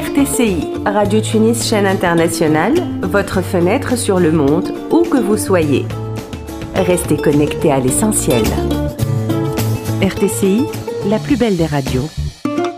RTCI, Radio Tunis Chaîne Internationale, votre fenêtre sur le monde, où que vous soyez. Restez connectés à l'essentiel. RTCI, la plus belle des radios.